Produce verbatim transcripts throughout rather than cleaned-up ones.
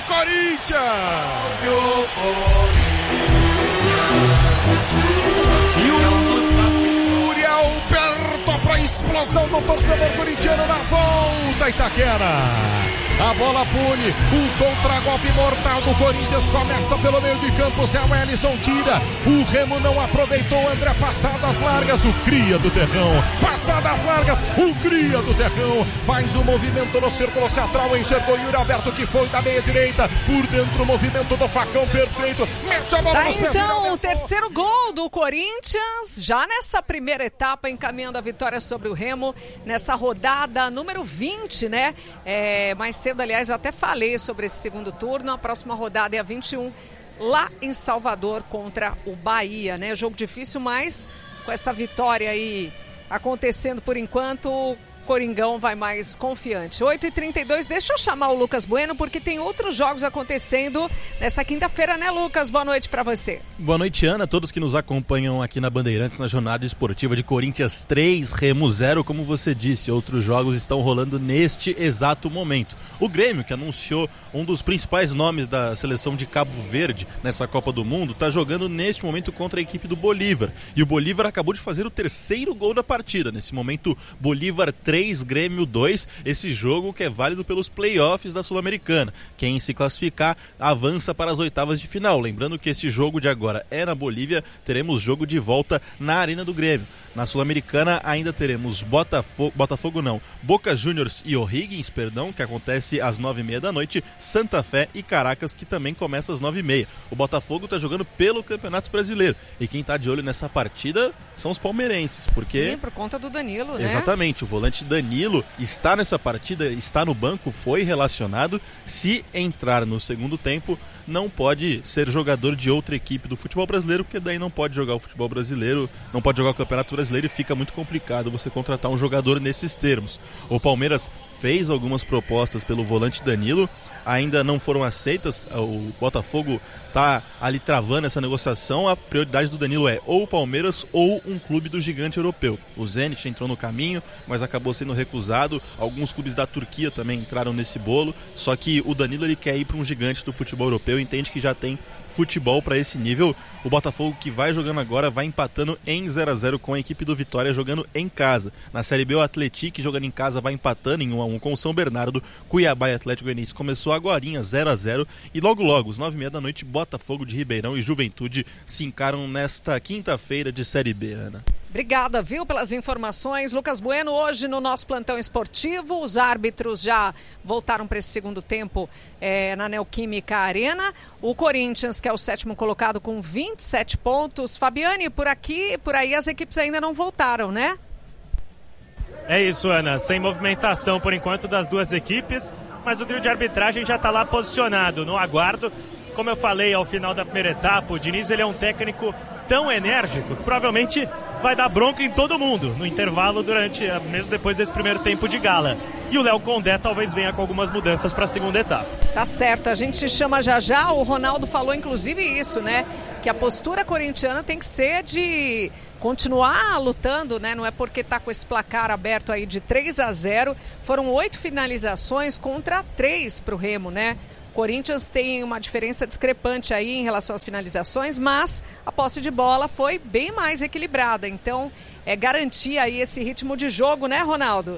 Corinthians! E o Yuri Alberto para a explosão do torcedor corintiano na volta, Itaquera. A bola pune, o contragolpe mortal do Corinthians começa pelo meio de campo, Zé Wellison tira, o Remo não aproveitou, André passadas largas, o cria do terrão, passadas largas, o cria do terrão, faz o movimento no círculo central, enxergou Yuri Alberto que foi da meia direita, por dentro o movimento do facão perfeito, mete a bola tá nos pés. Então, o terceiro gol do Corinthians, já nessa primeira etapa, encaminhando a vitória sobre o Remo, nessa rodada número vinte, né, é, mais cedo, aliás, eu até falei sobre esse segundo turno, a próxima rodada é a vinte e um, lá em Salvador contra o Bahia, né? Jogo difícil, mas com essa vitória aí acontecendo por enquanto, o Coringão vai mais confiante. oito e trinta e dois, deixa eu chamar o Lucas Bueno, porque tem outros jogos acontecendo nessa quinta-feira, né, Lucas? Boa noite pra você. Boa noite, Ana, todos que nos acompanham aqui na Bandeirantes, na jornada esportiva de Corinthians três, Remo zero, como você disse, outros jogos estão rolando neste exato momento. O Grêmio, que anunciou um dos principais nomes da seleção de Cabo Verde nessa Copa do Mundo, está jogando neste momento contra a equipe do Bolívar. E o Bolívar acabou de fazer o terceiro gol da partida. Nesse momento, Bolívar três, Grêmio dois. Esse jogo que é válido pelos playoffs da Sul-Americana. Quem se classificar avança para as oitavas de final. Lembrando que esse jogo de agora é na Bolívia, teremos jogo de volta na Arena do Grêmio. Na Sul-Americana ainda teremos Botafogo, Botafogo não, Boca Juniors e O'Higgins, perdão, que acontece às nove e meia da noite, Santa Fé e Caracas, que também começa às nove e meia. O Botafogo está jogando pelo Campeonato Brasileiro, e quem está de olho nessa partida são os palmeirenses, porque... Sim, por conta do Danilo, né? Exatamente, o volante Danilo está nessa partida, está no banco, foi relacionado. Se entrar no segundo tempo, não pode ser jogador de outra equipe do futebol brasileiro, porque daí não pode jogar o futebol brasileiro, não pode jogar o Campeonato Brasileiro e fica muito complicado você contratar um jogador nesses termos. O Palmeiras fez algumas propostas pelo volante Danilo, ainda não foram aceitas, o Botafogo está ali travando essa negociação. A prioridade do Danilo é ou o Palmeiras ou um clube do gigante europeu. O Zenit entrou no caminho, mas acabou sendo recusado. Alguns clubes da Turquia também entraram nesse bolo, só que o Danilo ele quer ir para um gigante do futebol europeu, entende que já tem futebol para esse nível. O Botafogo, que vai jogando agora, vai empatando em zero a zero com a equipe do Vitória, jogando em casa. Na Série B, o Atlético, jogando em casa, vai empatando em um a um com o São Bernardo. Cuiabá e Atlético Goianiense começou agorinha, zero a zero, e logo logo, às nove e meia da noite, Botafogo de Ribeirão e Juventude se encaram nesta quinta-feira de Série B, Ana. Obrigada, viu, pelas informações. Lucas Bueno, hoje no nosso plantão esportivo, os árbitros já voltaram para esse segundo tempo é, na Neoquímica Arena. O Corinthians, que é o sétimo colocado com vinte e sete pontos. Fabiane, por aqui, por aí as equipes ainda não voltaram, né? É isso, Ana, sem movimentação por enquanto das duas equipes, mas o trio de arbitragem já está lá posicionado no aguardo. Como eu falei ao final da primeira etapa, o Diniz ele é um técnico tão enérgico que provavelmente vai dar bronca em todo mundo no intervalo, durante, mesmo depois desse primeiro tempo de gala. E o Léo Condé talvez venha com algumas mudanças para a segunda etapa. Tá certo, a gente chama já já. O Ronaldo falou inclusive isso, né? Que a postura corintiana tem que ser de continuar lutando, né? Não é porque tá com esse placar aberto aí de três a zero. Foram oito finalizações contra três para o Remo, né? Corinthians tem uma diferença discrepante aí em relação às finalizações, mas a posse de bola foi bem mais equilibrada. Então, é garantir aí esse ritmo de jogo, né, Ronaldo?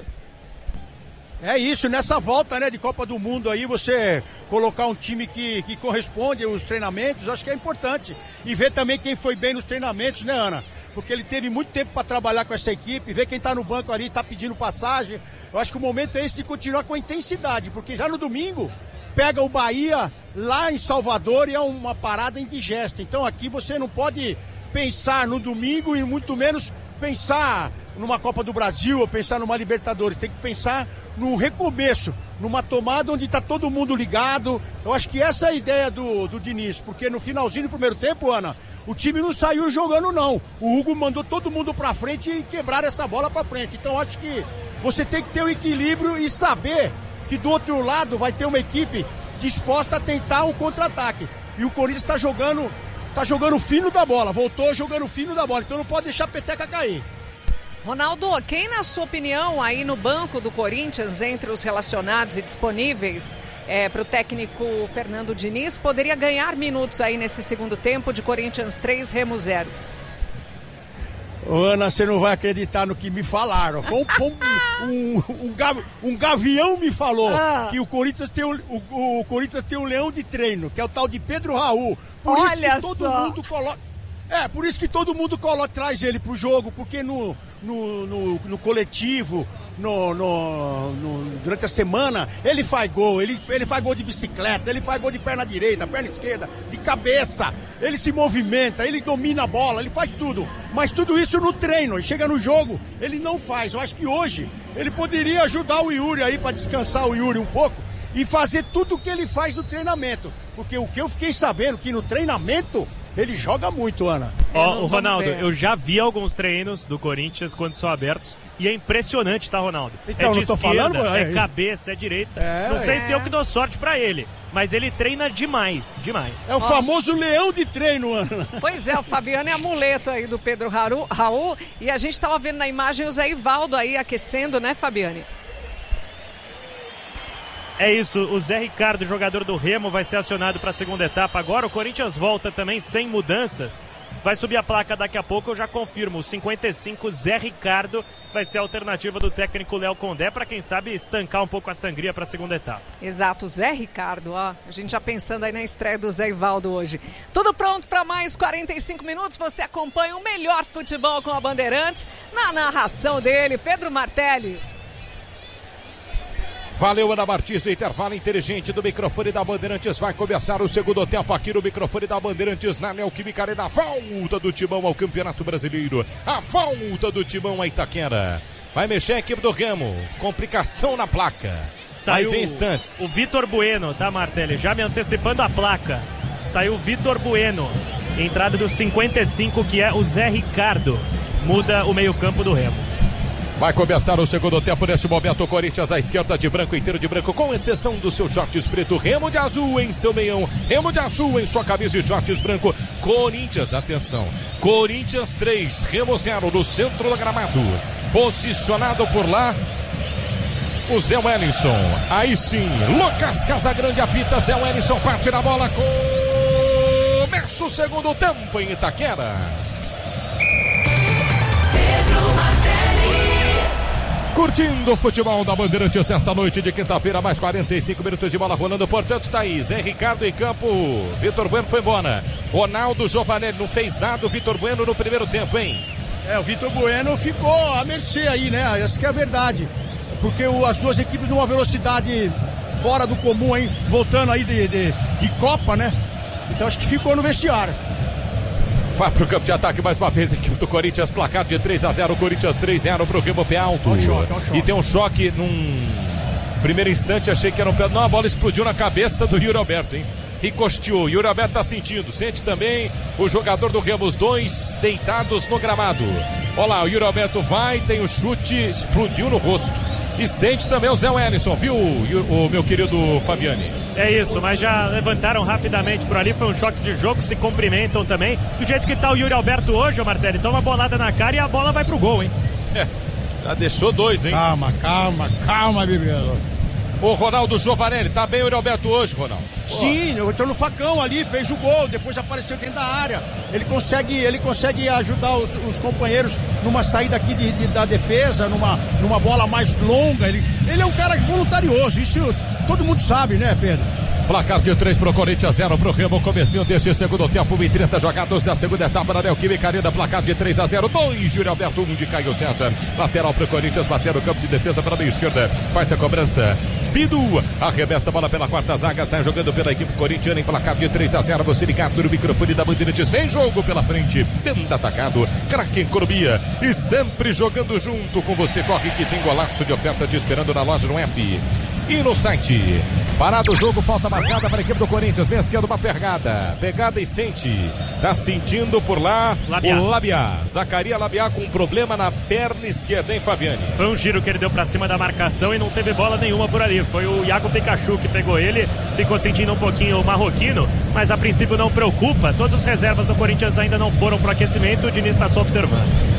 É isso, nessa volta, né, de Copa do Mundo aí, você colocar um time que, que corresponde aos treinamentos, acho que é importante. E ver também quem foi bem nos treinamentos, né, Ana? Porque ele teve muito tempo para trabalhar com essa equipe, ver quem está no banco ali, está pedindo passagem. Eu acho que o momento é esse de continuar com a intensidade, porque já no domingo pega o Bahia lá em Salvador e é uma parada indigesta. Então aqui você não pode pensar no domingo e muito menos pensar numa Copa do Brasil ou pensar numa Libertadores. Tem que pensar no recomeço, numa tomada onde está todo mundo ligado. Eu acho que essa é a ideia do, do Diniz, porque no finalzinho do primeiro tempo, Ana, o time não saiu jogando não. O Hugo mandou todo mundo para frente e quebrar essa bola para frente. Então acho que você tem que ter o equilíbrio e saber que do outro lado vai ter uma equipe disposta a tentar o contra-ataque. E o Corinthians está jogando, tá jogando fino da bola, voltou jogando fino da bola, então não pode deixar a peteca cair. Ronaldo, quem na sua opinião aí no banco do Corinthians, entre os relacionados e disponíveis é, para o técnico Fernando Diniz, poderia ganhar minutos aí nesse segundo tempo de Corinthians três, Remo zero? Ô, Ana, você não vai acreditar no que me falaram. Foi um, um, um, um, gav, um gavião me falou ah. que o Corinthians, tem o, o, o Corinthians tem um leão de treino, que é o tal de Pedro Raul. Por Olha isso que todo só. mundo coloca... É, por isso que todo mundo coloca, traz ele pro jogo, porque no, no, no, no coletivo, no, no, no, durante a semana, ele faz gol, ele, ele faz gol de bicicleta, ele faz gol de perna direita, perna esquerda, de cabeça, ele se movimenta, ele domina a bola, ele faz tudo. Mas tudo isso no treino, chega no jogo, ele não faz. Eu acho que hoje ele poderia ajudar o Yuri aí para descansar o Yuri um pouco e fazer tudo o que ele faz no treinamento. Porque o que eu fiquei sabendo que no treinamento ele joga muito, Ana. Ó, oh, Ronaldo, eu já vi alguns treinos do Corinthians quando são abertos e é impressionante, tá, Ronaldo? Então, é de não tô esquerda, falando, é, é cabeça, é direita. É, não sei é. se eu que dou sorte pra ele, mas ele treina demais, demais. É o oh. famoso leão de treino, Ana. Pois é, o Fabiano é amuleto aí do Pedro Raul, Raul e a gente tava vendo na imagem o Zé Ivaldo aí aquecendo, né, Fabiane? É isso, o Zé Ricardo, jogador do Remo, vai ser acionado para a segunda etapa agora. O Corinthians volta também sem mudanças. Vai subir a placa daqui a pouco, eu já confirmo. O cinquenta e cinco, Zé Ricardo, vai ser a alternativa do técnico Léo Condé para, quem sabe, estancar um pouco a sangria para a segunda etapa. Exato, Zé Ricardo, ó. A gente já pensando aí na estreia do Zé Ivaldo hoje. Tudo pronto para mais quarenta e cinco minutos. Você acompanha o melhor futebol com a Bandeirantes. Na narração dele, Pedro Martelli. Valeu, Ana Martins, do intervalo inteligente do microfone da Bandeirantes. Vai começar o segundo tempo aqui no microfone da Bandeirantes, na Neoquímica Arena. A volta do Timão ao Campeonato Brasileiro. A volta do Timão a Itaquera. Vai mexer a equipe do Remo. Complicação na placa. Saiu Mais em instantes. O Vitor Bueno, tá, Martelli? Já me antecipando a placa. Saiu o Vitor Bueno. Entrada do cinquenta e cinco, que é o Zé Ricardo. Muda o meio-campo do Remo. Vai começar o segundo tempo. Neste momento, o Corinthians à esquerda, de branco, inteiro de branco, com exceção do seu shorts preto. Remo de azul em seu meião. Remo de azul em sua camisa e shorts branco. Corinthians, atenção. Corinthians três, Remo zero no centro do gramado. Posicionado por lá o Zé Wellington. Aí sim, Lucas Casagrande apita. Zé Wellington parte na bola. Começa o segundo tempo em Itaquera. Curtindo o futebol da Bandeirantes nessa noite de quinta-feira, mais quarenta e cinco minutos de bola rolando, portanto tá aí, Zé Ricardo em campo, Vitor Bueno foi embora, Ronaldo Giovanelli não fez nada, o Vitor Bueno no primeiro tempo, hein? É, o Vitor Bueno ficou à mercê aí, né, essa que é a verdade, porque o, as duas equipes numa velocidade fora do comum, hein, voltando aí de, de, de Copa, né, então acho que ficou no vestiário. Vai pro campo de ataque mais uma vez a equipe do Corinthians, placar de três a zero, Corinthians três a zero pro Remo, pé alto. Olha o choque, olha o choque. E tem um choque num primeiro instante, achei que era um pé, não, a bola explodiu na cabeça do Yuri Alberto, hein? Ricosteou, Yuri Alberto tá sentindo, sente também o jogador do Remo, os dois deitados no gramado. Olha lá, o Yuri Alberto vai, tem o chute, explodiu no rosto. E sente também o Zé Wellington, viu, o meu querido Fabiani? É isso, mas já levantaram rapidamente por ali, foi um choque de jogo, se cumprimentam também. Do jeito que tá o Yuri Alberto hoje, ô Martelli, toma uma bolada na cara e a bola vai pro gol, hein? É, já deixou dois, hein? Calma, calma, calma, bebê. O Ronaldo Giovanelli, tá bem o Yuri Alberto hoje, Ronaldo? Sim, entrou no facão ali, fez o gol, depois apareceu dentro da área. Ele consegue, ele consegue ajudar os, os companheiros numa saída aqui de, de, da defesa, numa, numa bola mais longa. Ele, ele é um cara voluntarioso, isso todo mundo sabe, né, Pedro? Placar de três pro Corinthians, zero pro Remo, comecinho desse segundo tempo, e trinta jogados da segunda etapa na Neoquímica Arena, placar de três a zero, dois, Yuri Alberto, um de Caio César, lateral pro Corinthians, bater no campo de defesa para a meia esquerda, faz a cobrança, Bidu, arremessa a bola pela quarta zaga, sai jogando pela equipe corintiana em placar de três a zero, você ligado no microfone da Bandeirantes, tem jogo pela frente, tendo atacado, craque em economia, e sempre jogando junto com você, corre que tem golaço de oferta te esperando na loja, no app e no site. Parado o jogo, falta marcada para a equipe do Corinthians, meia esquerda, uma pegada, pegada e sente, tá sentindo por lá Labiá. O Labiá, Zacaria Labiá com um problema na perna esquerda, hein, Fabiane? Foi um giro que ele deu pra cima da marcação e não teve bola nenhuma por ali, foi o Iago Pikachu que pegou ele, ficou sentindo um pouquinho o marroquino, mas a princípio não preocupa, todos os reservas do Corinthians ainda não foram pro aquecimento, o Diniz tá só observando.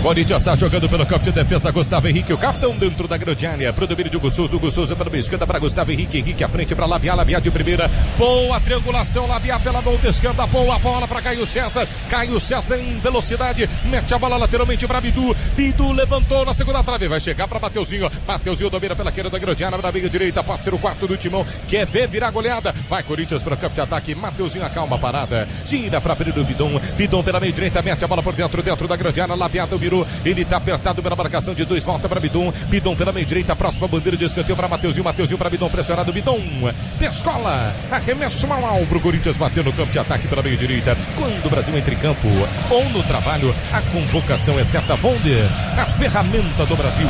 Corinthians está jogando pelo campo de defesa. Gustavo Henrique, o capitão dentro da grande área. Pro domínio de Hugo Souza. Hugo Souza para a esquerda para Gustavo Henrique. Henrique à frente para Labiá. Labiá de primeira. Boa triangulação. Labiá pela mão esquerda. Boa bola para Caio César. Caio César em velocidade. Mete a bola lateralmente para Bidu. Bidu levantou na segunda trave. Vai chegar para Mateuzinho. Mateuzinho domina pela esquerda da grande área. Na meia direita. Pode ser o quarto do Timão. Quer ver virar goleada. Vai Corinthians para o campo de ataque. Mateuzinho acalma a parada. Gira para Pedro Bidon. Bidon pela meia direita. Mete a bola por dentro. Dentro da grande área. Labiá dominou. Ele está apertado pela marcação de dois, volta para Bidon. Bidon pela meia direita, próxima bandeira de escanteio para Mateuzinho. Mateuzinho para Bidon, pressionado. Bidon, descola, arremesso mal ao pro Corinthians bater no campo de ataque pela meia direita. Quando o Brasil entra em campo ou no trabalho, a convocação é certa. Wonder, a ferramenta do Brasil.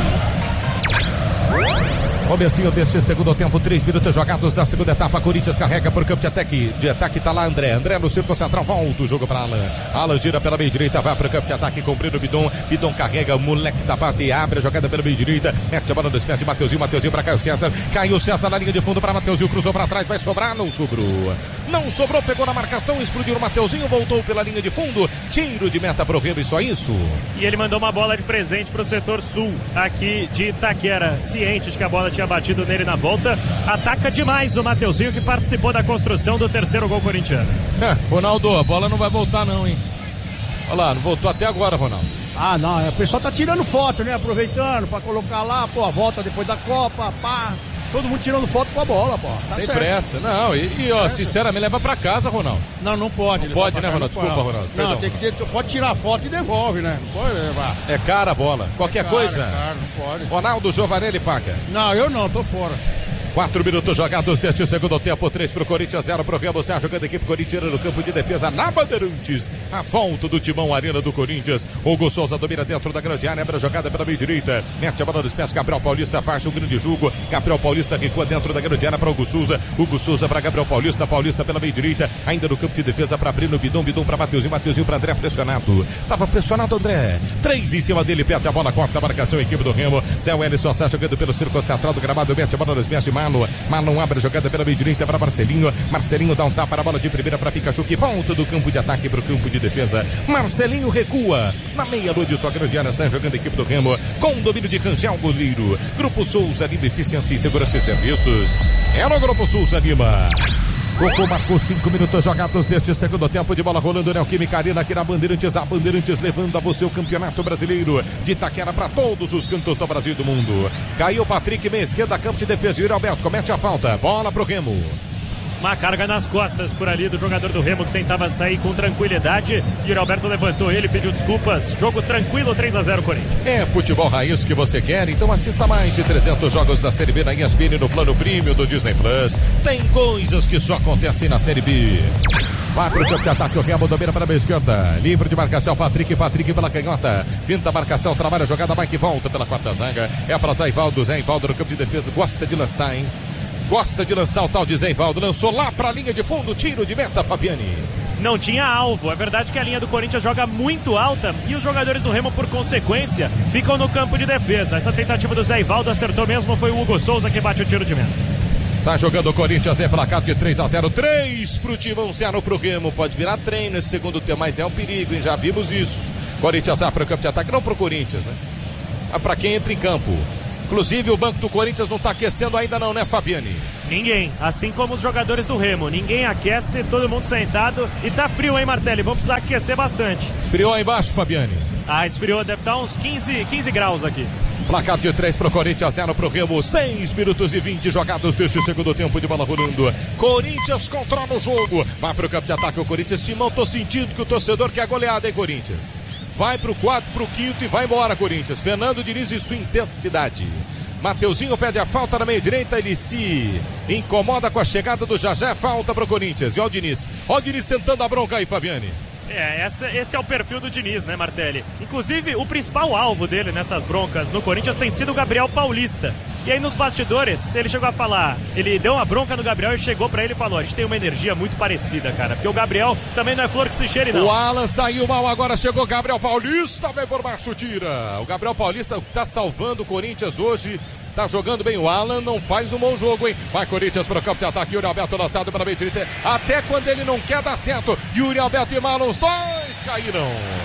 Comecinho deste segundo tempo, três minutos jogados da segunda etapa. Corinthians carrega por campo de ataque. De ataque tá lá André. André no círculo central, volta o jogo para Alan. Alan gira pela meia direita, vai para o campo de ataque, cumprindo o Bidon. Bidon carrega, o moleque da base abre a jogada pela meia direita. Mete a bola nos pés de Mateuzinho. Mateuzinho para Caio César. Caio César na linha de fundo para Mateuzinho. Cruzou para trás, vai sobrar, não sobrou. Não sobrou, pegou na marcação, explodiu o Mateuzinho, voltou pela linha de fundo. Tiro de meta pro Remo e só isso. E ele mandou uma bola de presente pro setor sul aqui de Itaquera. Ciente de que a bola tinha batido nele na volta, ataca demais o Mateuzinho, que participou da construção do terceiro gol corintiano. É, Ronaldo, a bola não vai voltar não, hein? Olha lá, não voltou até agora, Ronaldo. Ah, não, o pessoal tá tirando foto, né? Aproveitando pra colocar lá, pô, a volta depois da Copa, pá. Todo mundo tirando foto com a bola, pô. Tá Sem certo. pressa. Não, e, e ó, sinceramente, leva pra casa, Ronaldo. Não, não pode. Não pode, né, Ronaldo? Desculpa, Ronaldo. Não, Perdão, tem que de... pode tirar a foto e devolve, né? Não pode levar. É cara a bola. Qualquer é cara, coisa. É cara, não pode. Ronaldo, Giovanelli, Paca. Não, eu não, tô fora. Quatro minutos jogados deste segundo tempo, três pro Corinthians, zero pro Remo. Você jogando a equipe corintiana no campo de defesa na Bandeirantes. A volta do Timão, Arena do Corinthians. Hugo Souza domina dentro da grande área, abre a jogada pela meia direita. Mete a bola nos pés, Gabriel Paulista faz um grande jogo. Gabriel Paulista recua dentro da grande área para Hugo Souza. Hugo Souza para Gabriel Paulista. Paulista pela meia direita, ainda no campo de defesa para abrir no Bidon. Bidon para Mateuzinho. Mateuzinho para André, pressionado. Tava pressionado André. Três em cima dele, perde a bola, corta a marcação, equipe do Remo. Zé Wellison está jogando pelo círculo central do gramado. Mete a bola nos pés de Marlon. Marlon abre a jogada pela meia direita para Marcelinho. Marcelinho dá um tapa para a bola de primeira para Pikachu, que volta do campo de ataque para o campo de defesa. Marcelinho recua. Na meia-lua de sua grande área, sai jogando a equipe do Remo com o domínio de Rangel Goleiro. Grupo Souza Lima, Eficiência e Segurança e Serviços. É no Grupo Souza Lima. Cocô marcou cinco minutos jogados deste segundo tempo de bola rolando Neoquímica Arena aqui na Bandeirantes. A Bandeirantes levando a você o Campeonato Brasileiro de Itaquera para todos os cantos do Brasil e do mundo. Caiu Patrick, meia esquerda, campo de defesa. Yuri Alberto comete a falta. Bola pro Remo. Uma carga nas costas por ali do jogador do Remo, que tentava sair com tranquilidade. Yuri Alberto levantou ele, pediu desculpas. Jogo tranquilo, três a zero Corinthians. É futebol raiz que você quer? Então assista mais de trezentos jogos da Série B na E S P N no plano premium do Disney Plus. Tem coisas que só acontecem na Série B. Vai pro campo de ataque, o Remo domina para a esquerda. Livre de marcação, Patrick, Patrick pela canhota. Finta a marcação, trabalha a jogada, Mike volta pela quarta zaga. É para Zé Ivaldo, Zé Ivaldo no campo de defesa, gosta de lançar, hein? Gosta de lançar o tal de Zé Ivaldo. Lançou lá para a linha de fundo, tiro de meta, Fabiani. Não tinha alvo. É verdade que a linha do Corinthians joga muito alta e os jogadores do Remo, por consequência, ficam no campo de defesa. Essa tentativa do Zé Ivaldo acertou mesmo, foi o Hugo Souza que bate o tiro de meta. Sai jogando o Corinthians, é placar de três a zero. três pro Timão, zero pro Remo. Pode virar trem nesse segundo tempo, mas é um perigo, hein? Já vimos isso. Corinthians vai para o campo de ataque, não pro Corinthians, né? Ah, para quem entra em campo. Inclusive o banco do Corinthians não está aquecendo ainda não, né, Fabiani? Ninguém, assim como os jogadores do Remo. Ninguém aquece, todo mundo sentado. E tá frio, hein, Martelli? Vamos precisar aquecer bastante. Esfriou aí embaixo, Fabiani? Ah, esfriou, deve estar uns quinze, quinze graus aqui. Placar de três pro Corinthians, zero pro Remo. seis minutos e vinte jogados deste segundo tempo de bola rolando. Corinthians controla o jogo. Vai pro campo de ataque o Corinthians. Timão, tô sentindo que o torcedor quer goleada, hein, Corinthians? Vai pro quarto, pro quinto e vai embora, Corinthians. Fernando Diniz e sua intensidade. Mateuzinho pede a falta na meia direita, ele se incomoda com a chegada do Jajé, falta pro Corinthians. E olha o Diniz, olha o Diniz sentando a bronca aí, Fabiani. É, essa, esse é o perfil do Diniz, né, Martelli? Inclusive, o principal alvo dele nessas broncas no Corinthians tem sido o Gabriel Paulista. E aí nos bastidores, ele chegou a falar, ele deu uma bronca no Gabriel e chegou pra ele e falou, a gente tem uma energia muito parecida, cara, porque o Gabriel também não é flor que se cheire, não. O Alan saiu mal, agora chegou Gabriel Paulista, vem por baixo, tira. O Gabriel Paulista tá salvando o Corinthians hoje. Tá jogando bem o Alan, não faz um bom jogo, hein? Vai Corinthians para o campo de ataque, Yuri Alberto lançado para a meia direita. Até quando ele não quer dar certo. Yuri Alberto e Marlon, os dois caíram.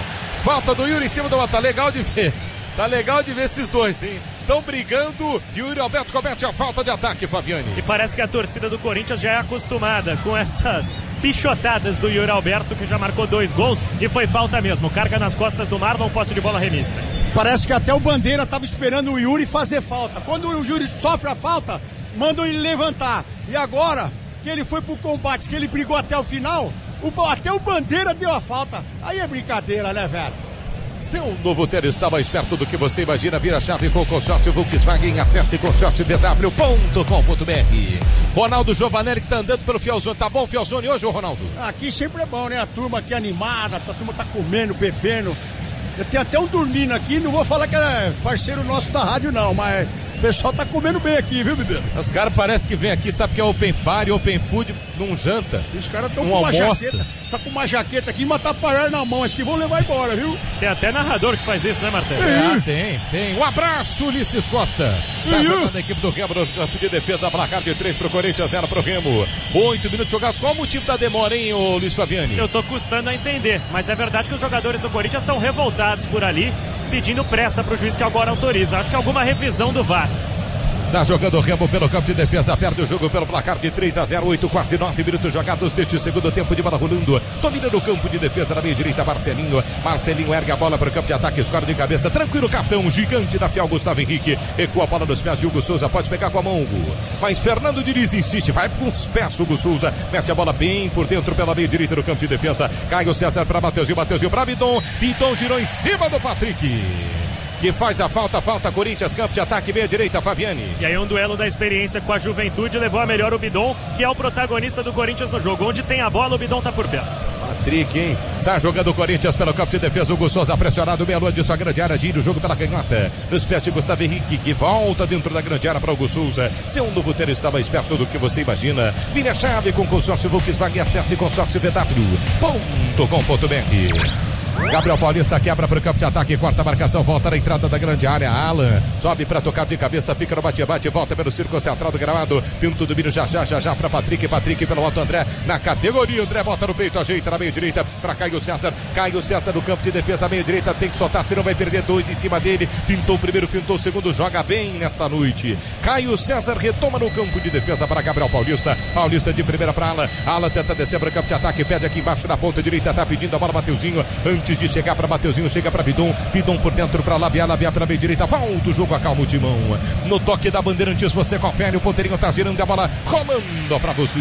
Falta do Yuri em cima do Mata. Tá legal de ver. Tá legal de ver esses dois, hein? Estão brigando. Yuri Alberto comete a falta de ataque, Fabiane. E parece que a torcida do Corinthians já é acostumada com essas pichotadas do Yuri Alberto, que já marcou dois gols e foi falta mesmo. Carga nas costas do Marlon, posse de bola remista. Parece que até o Bandeira estava esperando o Yuri fazer falta. Quando o Yuri sofre a falta, mandam ele levantar. E agora que ele foi pro combate, que ele brigou até o final, o, até o Bandeira deu a falta. Aí é brincadeira, né, velho? Seu novo ter está mais perto do que você imagina. Vira a chave com o consórcio Volkswagen. Acesse consórcio v w ponto com ponto b r. Ronaldo Giovanelli que tá andando pelo Fielzone. Tá bom, Fielzone, hoje, ô Ronaldo? Aqui sempre é bom, né? A turma aqui animada, a turma tá comendo, bebendo. Eu tenho até um dormindo aqui, não vou falar que é parceiro nosso da rádio não, mas o pessoal tá comendo bem aqui, viu, bebê? Os caras parecem que vem aqui, sabe que é open party, open food, não janta. E os caras estão um com uma almoço. jaqueta, tá com uma jaqueta aqui, mas tá parando na mão, acho que vão levar embora, viu? Tem até narrador que faz isso, né, Martelo? É, tem, tem. Um abraço, Ulisses Costa. Sai jogando a equipe do Remo no campo de defesa, placar de três pro Corinthians, zero pro Remo. Oito minutos jogados. Qual o motivo da demora, hein, ô Luiz Fabiani? Eu tô custando a entender, mas é verdade que os jogadores do Corinthians estão revoltados por ali, pedindo pressa pro juiz que agora autoriza. Acho que é alguma revisão do V A R. Está jogando o Remo pelo campo de defesa, perde o jogo pelo placar de três a zero, oito, quase nove minutos jogados deste segundo tempo de bola rolando. Domina no campo de defesa, na meia direita, Marcelinho. Marcelinho ergue a bola para o campo de ataque, escora de cabeça, tranquilo, capitão, gigante da Fiel, Gustavo Henrique. Recua a bola nos pés de Hugo Souza, pode pegar com a mão, Hugo. Mas Fernando Diniz insiste, vai com os pés, Hugo Souza. Mete a bola bem por dentro pela meia direita do campo de defesa. Caio César para Mateuzinho, Mateuzinho para Bidon. Bidon girou em cima do Patrick, que faz a falta, falta Corinthians, campo de ataque, meia direita, Fabiani. E aí um duelo da experiência com a juventude levou a melhor o Bidon, que é o protagonista do Corinthians no jogo. Onde tem a bola, o Bidon tá por perto. Patrick, hein? Sai jogando o Corinthians pelo campo de defesa, Hugo Souza pressionado, meia lua de sua grande área, gira o jogo pela canhota. Nos pés de Gustavo Henrique, que volta dentro da grande área para Hugo Souza. Seu novo ter está mais perto do que você imagina. Vire a chave com consórcio Volkswagen, acesse consórcio v w ponto com ponto b r. Gabriel Paulista quebra para o campo de ataque, quarta marcação, volta na entrada da grande área. Alan sobe para tocar de cabeça, fica no bate-bate, volta pelo círculo central do gramado. Tenta o domínio já já, já já para Patrick. Patrick pelo alto, André na categoria. André bota no peito, ajeita na meia direita para Caio César. Caio César no campo de defesa, meia direita, tem que soltar, senão vai perder dois em cima dele. Fintou o primeiro, fintou o segundo, joga bem nesta noite. Caio César retoma no campo de defesa para Gabriel Paulista. Paulista de primeira para Alan. Alan tenta descer para o campo de ataque, pede aqui embaixo na ponta direita, tá pedindo a bola, Mateuzinho. Antes de chegar para Mateuzinho, chega para Bidon. Bidon por dentro para Labiá, Labiá pela meia direita. Volta o jogo, acalma o timão. No toque da Bandeirantes, você confere. O ponteirinho tá girando, a bola rolando para você.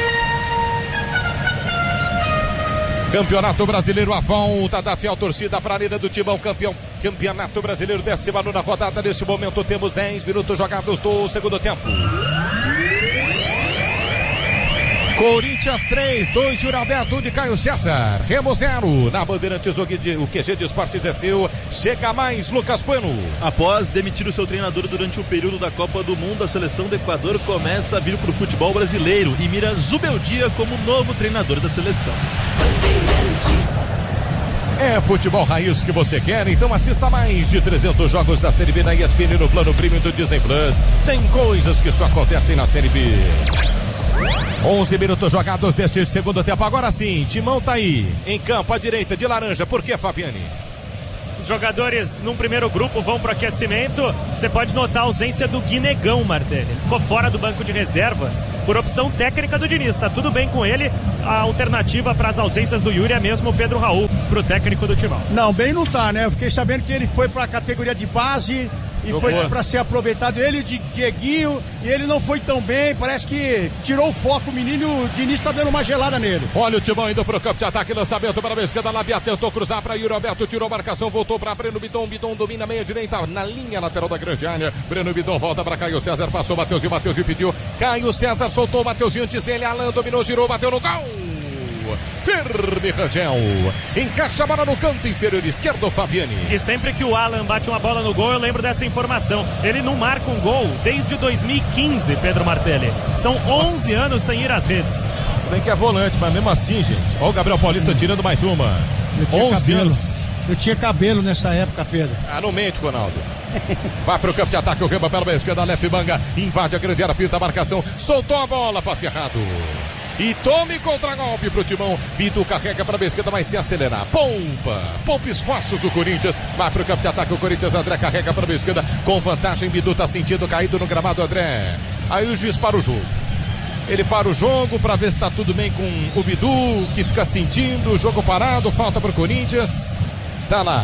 Campeonato Brasileiro, a volta da Fiel, torcida para a Arena do Timão, campeão. Campeonato Brasileiro, décima nona rodada. Neste momento temos dez minutos jogados do segundo tempo. Corinthians três, dois de Alberto, um de Caio César. Remo zero. Na Bandeirantes, o Q G de Esportes é seu. Chega mais, Lucas Bueno. Após demitir o seu treinador durante o período da Copa do Mundo, a seleção do Equador começa a vir para o futebol brasileiro e mira Zubeldia como novo treinador da seleção. É futebol raiz que você quer? Então assista mais de trezentos jogos da Série B na E S P N no plano premium do Disney Plus. Tem coisas que só acontecem na Série B. onze minutos jogados deste segundo tempo. Agora sim, Timão tá aí em campo à direita de laranja. Por que, Fabiani? Os jogadores num primeiro grupo vão para o aquecimento. Você pode notar a ausência do Guinegão, Martelli. Ele ficou fora do banco de reservas por opção técnica do Diniz. Tá tudo bem com ele. A alternativa para as ausências do Yuri é mesmo o Pedro Raul, pro técnico do Timão. Não, bem não tá, né? Eu fiquei sabendo que ele foi para a categoria de base e foi para ser aproveitado. Ele de Dieguinho, e ele não foi tão bem. Parece que tirou o foco o menino, e o Diniz tá dando uma gelada nele. Olha o Timão indo pro campo de ataque, lançamento para a esquerda, Labiá tentou cruzar para Yuri Alberto, tirou a marcação, voltou para Breno Bidon. Bidon domina a meia direita na linha lateral da grande área. Breno Bidon volta para Caio César, passou Mateuzinho, Mateuzinho pediu. Caio César soltou o Mateuzinho antes dele, Alan dominou, girou, bateu no gol. Firme Rangel, encaixa a bola no canto inferior esquerdo, Fabiani. E sempre que o Alan bate uma bola no gol, eu lembro dessa informação. Ele não marca um gol desde dois mil e quinze, Pedro Martelli. São onze Nossa. anos sem ir às redes. Bem que é volante, mas mesmo assim, gente. Olha o Gabriel Paulista tirando mais uma. onze anos. Eu tinha cabelo nessa época, Pedro. Ah, não mente, Ronaldo. Vai pro campo de ataque, o Remo pela esquerda, Lef Banga invade a grande área, finta a marcação, soltou a bola, passe errado. e tome contra-golpe pro Timão. Bidu carrega para a esquerda, vai se acelerar. Pompa, pompa esforços o Corinthians. Vai pro campo de ataque o Corinthians. André carrega para a esquerda com vantagem. Bidu tá sentindo caído no gramado, André. Aí o juiz para o jogo. Ele para o jogo para ver se está tudo bem com o Bidu, que fica sentindo o jogo parado. Falta pro Corinthians. Tá lá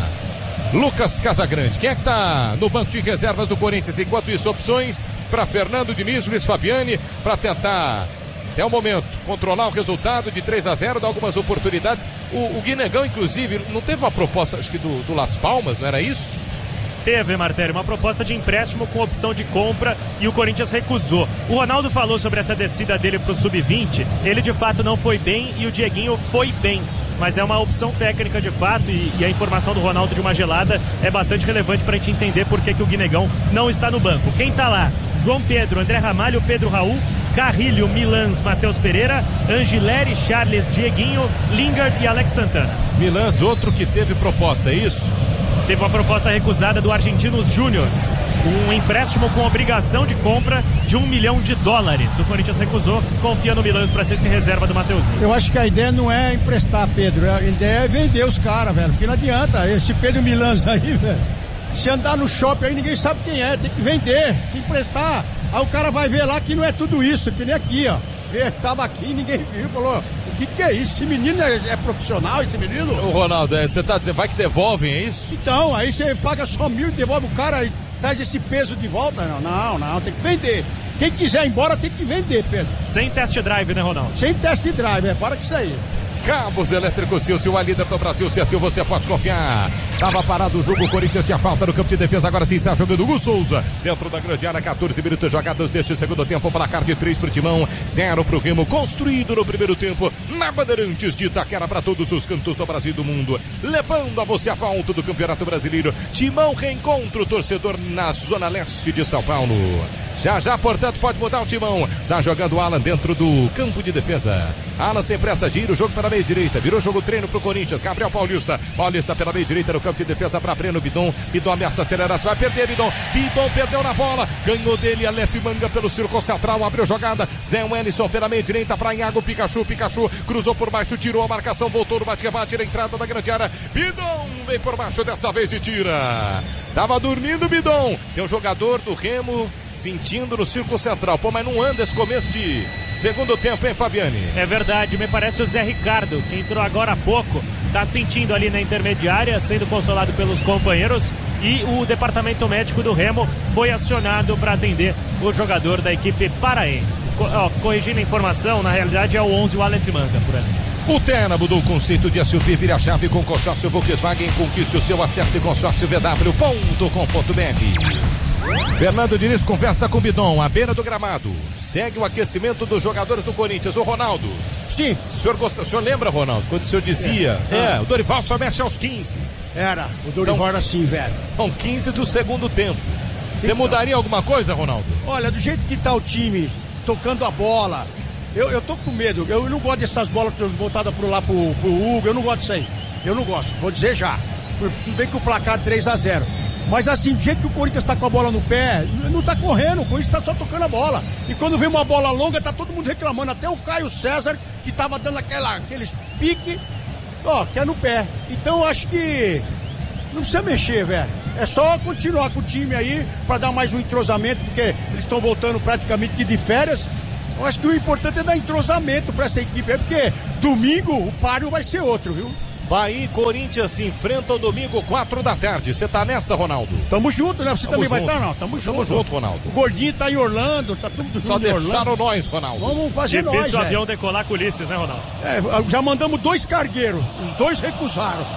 Lucas Casagrande. Quem é que tá no banco de reservas do Corinthians? Enquanto isso, opções para Fernando Diniz, Luiz Fabiani, para tentar, até o momento, controlar o resultado de três a zero, dar algumas oportunidades. O, o Guinegão, inclusive, não teve uma proposta, acho que do, do Las Palmas, não era isso? Teve, Martério, uma proposta de empréstimo com opção de compra e o Corinthians recusou. O Ronaldo falou sobre essa descida dele pro sub vinte. Ele de fato não foi bem e o Dieguinho foi bem. Mas é uma opção técnica de fato e, e a informação do Ronaldo de uma gelada é bastante relevante para a gente entender por que, que o Guinegão não está no banco. Quem está lá? João Pedro, André Ramalho, Pedro Raul, Carrilho, Milans, Matheus Pereira, Angileri, Charles, Dieguinho, Lingard e Alex Santana. Milans, outro que teve proposta, é isso? Teve uma proposta recusada do Argentinos Júniors, um empréstimo com obrigação de compra de um milhão de dólares. O Corinthians recusou, confia no Milans para ser esse reserva do Mateuzinho. Eu acho que a ideia não é emprestar, Pedro, a ideia é vender os caras, velho, porque não adianta, esse Pedro Milans aí, velho, se andar no shopping aí ninguém sabe quem é, tem que vender, se emprestar, aí o cara vai ver lá que não é tudo isso, que nem aqui, ó, vê, tava aqui, ninguém viu, falou... O que, que é isso? Esse menino é, é profissional, esse menino? Ô Ronaldo, você é, tá dizendo, vai que devolvem, é isso? Então, aí você paga só mil e devolve o cara e traz esse peso de volta? Não, não, não, tem que vender. Quem quiser ir embora tem que vender, Pedro. Sem test drive, né, Ronaldo? Sem test drive, é, para com isso aí. Cabos Elétricos Silvio, a líder do Brasil, se assim você pode confiar. Tava parado o jogo, o Corinthians tinha falta no campo de defesa, agora sim está jogando o Hugo Souza. Dentro da grande área, catorze minutos jogados deste segundo tempo, placar de três pro Timão, zero pro Remo, construído no primeiro tempo, na Bandeirantes de Itaquera para todos os cantos do Brasil e do mundo. Levando a você a volta do Campeonato Brasileiro. Timão reencontra o torcedor na zona leste de São Paulo. Já já, portanto, pode mudar o Timão. Está jogando o Alan dentro do campo de defesa. Alan sem pressa, gira o jogo para a meia direita. Virou jogo treino pro Corinthians. Gabriel Paulista. Paulista pela meia direita no campo de defesa para Breno Bidon. Bidon ameaça acelerar. Vai perder Bidon. Bidon perdeu na bola. Ganhou dele Aleph Manga pelo círculo central. Abriu jogada. Zé Wellison pela meia direita para Iago Pikachu. Pikachu cruzou por baixo, tirou a marcação, voltou no bate-rebate na entrada da grande área. Bidon vem por baixo dessa vez e tira. Tava dormindo Bidon. Tem um jogador do Remo sentindo no círculo central. Pô, mas não anda esse começo de segundo tempo, hein, Fabiani? É verdade, me parece o Zé Ricardo, que entrou agora há pouco, tá sentindo ali na intermediária, sendo consolado pelos companheiros, e o departamento médico do Remo foi acionado para atender o jogador da equipe paraense. Co- ó, corrigindo a informação, na realidade é o onze, o Aleph Manga, por ali. O Terna mudou o conceito de S U V, vire a chave com o consórcio Volkswagen, conquiste o seu, acesse consórcio v w ponto com ponto b r. Fernando Diniz conversa com o Bidon, à beira do gramado. Segue o aquecimento dos jogadores do Corinthians. O Ronaldo. Sim. O senhor, gosta, o senhor lembra, Ronaldo, quando o senhor dizia, é, é o Dorival só mexe aos quinze. Era, o Dorival era assim, velho. São quinze do segundo tempo. Você então, mudaria alguma coisa, Ronaldo? Olha, do jeito que tá o time, tocando a bola, eu, eu tô com medo. Eu não gosto dessas bolas voltadas pro lá pro, pro Hugo, eu não gosto disso aí. Eu não gosto, vou dizer já. Tudo bem que o placar é três a zero. Mas assim, do jeito que o Corinthians tá com a bola no pé, não tá correndo, o Corinthians tá só tocando a bola. E quando vem uma bola longa, tá todo mundo reclamando. Até o Caio César, que tava dando aquela, aqueles pique, ó, que é no pé. Então eu acho que não precisa mexer, velho. É só continuar com o time aí, pra dar mais um entrosamento, porque eles estão voltando praticamente de férias. Eu acho que o importante é dar entrosamento pra essa equipe aí, porque domingo o páreo vai ser outro, viu? Bahia e Corinthians se enfrentam domingo, quatro da tarde. Você tá nessa, Ronaldo? Tamo junto, né? Você Tamo também junto. vai estar, não? Tamo junto. Tamo junto, Ronaldo. O Gordinho tá em Orlando, tá tudo junto. Só deixaram Orlando. nós, Ronaldo. Vamos fazer Difícil nós, o avião véio. decolar com o Ulisses, né, Ronaldo? É, já mandamos dois cargueiros, os dois recusaram.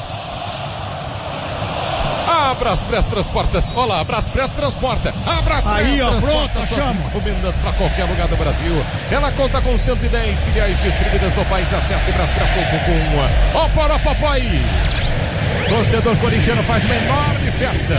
A Braspress transporta. Olá, a Braspress transporta. A Braspress Aí, ó, transporta pronto, suas chama. encomendas para qualquer lugar do Brasil. Ela conta com cento e dez filiais distribuídas no país. Acesse braspress ponto com. Ó, para papai! Torcedor corintiano faz uma enorme festa.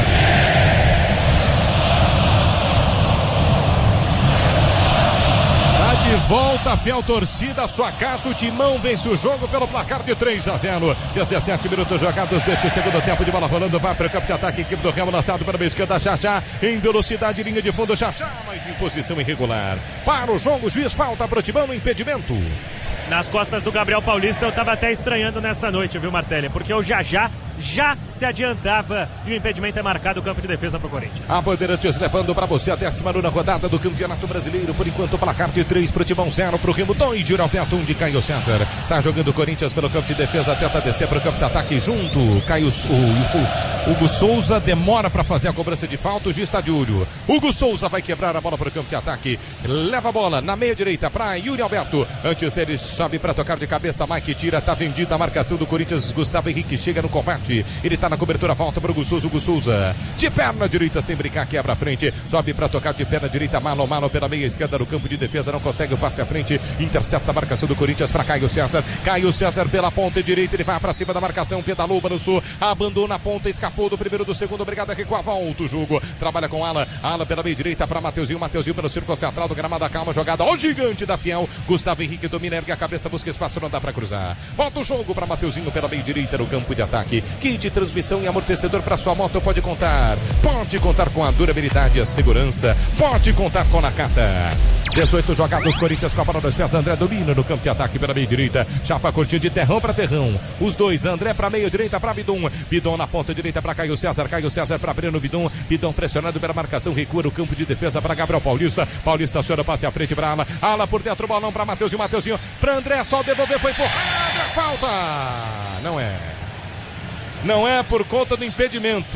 De volta, a fiel torcida, sua casa, o Timão vence o jogo pelo placar de três a zero. dezessete minutos jogados deste segundo tempo, de bola rolando, vai para o campo de ataque, equipe do Remo lançado para a esquerda, Xaxá, em velocidade, linha de fundo, Xaxá, mas em posição irregular. Para o jogo, o juiz falta para o Timão no impedimento. Nas costas do Gabriel Paulista, eu tava até estranhando nessa noite, viu, Martelli? Porque o Jajá já se adiantava e o impedimento é marcado, o campo de defesa pro Corinthians. A Bandeirantes levando para você a décima nona rodada do Campeonato Brasileiro. Por enquanto, placar de três pro Timão, zero pro Remo, dois de Alberto, um de Caio César. Sai jogando o Corinthians pelo campo de defesa, tenta descer pro campo de ataque junto. Caio, o, o, Hugo Souza demora para fazer a cobrança de falta, o juiz está de olho. Hugo Souza vai quebrar a bola pro campo de ataque. Leva a bola na meia direita para Yuri Alberto. Antes dele sobe para tocar de cabeça, Mike tira, tá vendida a marcação do Corinthians. Gustavo Henrique chega no combate. Ele tá na cobertura, volta pro Hugo Souza, Hugo Souza de perna direita, sem brincar, quebra a frente, sobe pra tocar de perna direita, malo, malo pela meia esquerda no campo de defesa, não consegue o passe à frente, intercepta a marcação do Corinthians pra Caio César, Caio César pela ponta direita, ele vai pra cima da marcação, pedalou no sul, abandona a ponta, escapou do primeiro, do segundo, obrigado a recuar, volta o jogo, trabalha com Alan, Alan pela meia direita pra Mateuzinho, Mateuzinho pelo círculo central do gramado, calma, jogada, ó gigante da Fiel, Gustavo Henrique domina, ergue a cabeça, busca espaço, não dá pra cruzar, volta o jogo pra Mateuzinho pela meia direita no campo de ataque, kit transmissão e amortecedor para sua moto, pode contar, pode contar com a durabilidade e a segurança, pode contar com a Nakata. dezoito jogados, Corinthians com a bola nos pés, André domina no campo de ataque pela meia direita, chapa curtinha de terrão para terrão, os dois, André para meia direita para Bidon, Bidon na ponta direita para Caio César, Caio César para Breno Bidon, Bidon pressionado pela marcação, recua no campo de defesa para Gabriel Paulista, Paulista aciona, passe à frente para Ala, Ala por dentro, balão para Mateuzinho, Mateuzinho para André, só devolver, foi empurrado, é falta, não é. Não é por conta do impedimento.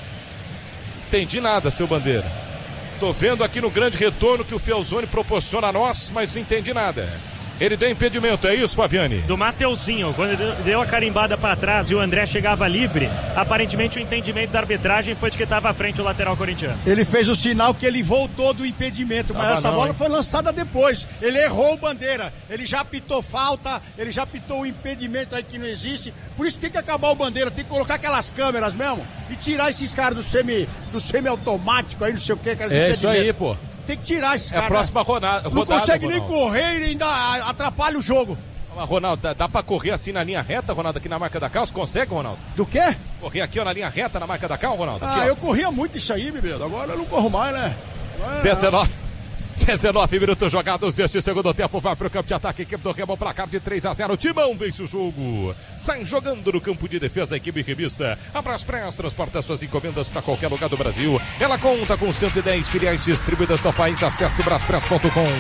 Entendi nada, seu Bandeira. Tô vendo aqui no grande retorno que o Felzoni proporciona a nós, mas não entendi nada. Ele deu impedimento, é isso, Fabiane? Do Mateuzinho, quando ele deu a carimbada para trás e o André chegava livre, aparentemente o entendimento da arbitragem foi de que estava à frente o lateral corintiano. Ele fez o sinal que ele voltou do impedimento, mas Tava essa não, bola hein? foi lançada depois. Ele errou o Bandeira, ele já pitou falta, ele já pitou o impedimento aí que não existe. Por isso tem que acabar o Bandeira, tem que colocar aquelas câmeras mesmo e tirar esses caras do semi, do semi-automático aí, não sei o que. É isso aí, pô. Tem que tirar esses É caras. a próxima rodada. Não consegue nem Ronaldo. correr e ainda atrapalha o jogo. Mas, Ronaldo, dá, dá pra correr assim na linha reta, Ronaldo, aqui na marca da Cal? Você consegue, Ronaldo? Do quê? Correr aqui, ó, na linha reta, na marca da Cal, Ronaldo? Aqui, Ah, ó. eu corria muito isso aí, bebê. Agora eu não corro mais, né? Agora- dezenove. dezenove minutos jogados deste segundo tempo. Vai pro campo de ataque. Equipe do Remo, placar de três a zero. Timão vence o jogo. Sai jogando no campo de defesa a equipe revista. A Braspress transporta suas encomendas para qualquer lugar do Brasil. Ela conta com cento e dez filiais distribuídas no país. Acesse braspress ponto com.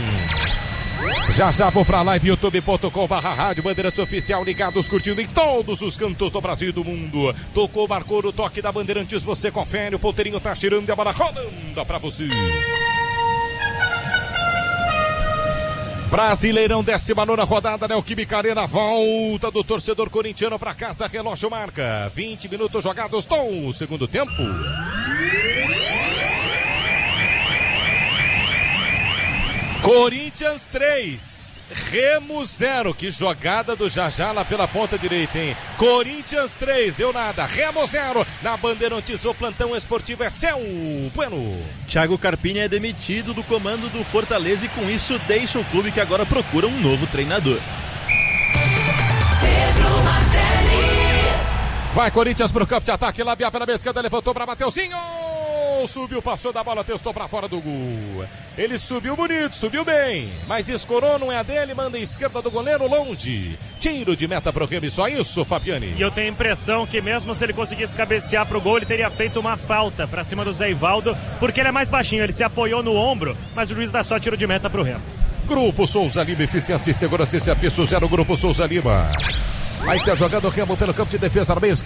Já já vou pra live youtube ponto com barra rádio Bandeirantes Oficial, ligados, curtindo em todos os cantos do Brasil e do mundo. Tocou, marcou o toque da Bandeirantes, você confere, o ponteirinho tá tirando e a bola rolando pra você. Brasileirão, décima nona rodada, Neoquímica Arena, volta do torcedor corintiano pra casa, relógio marca, vinte minutos jogados do segundo tempo. Corinthians três, Remo zero, que jogada do Jajá lá pela ponta direita, hein? Corinthians três, deu nada, Remo zero, na Bandeirantes, o plantão esportivo é seu, bueno. Thiago Carpini é demitido do comando do Fortaleza e com isso deixa o clube que agora procura um novo treinador. Vai Corinthians pro campo de ataque, Labiá pela esquerda, levantou pra Mateuzinho, subiu, passou da bola, testou pra fora do gol. Ele subiu bonito, subiu bem, mas escorou, não é a dele, manda a esquerda do goleiro longe. Tiro de meta pro Remo, só isso, Fabiane. E eu tenho a impressão que mesmo se ele conseguisse cabecear pro gol, ele teria feito uma falta pra cima do Zé Ivaldo, porque ele é mais baixinho, ele se apoiou no ombro, mas o juiz dá só tiro de meta pro Remo. Grupo Souza Lima, eficiência e segurança e serviço zero, Grupo Souza Lima. Aí se a jogada do Remo pelo campo de defesa na meia esquerda.